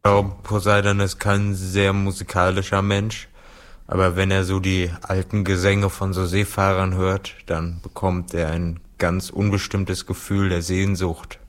glaube, Poseidon ist kein sehr musikalischer Mensch. Aber wenn er so die alten Gesänge von so Seefahrern hört, dann bekommt er ein ganz unbestimmtes Gefühl der Sehnsucht.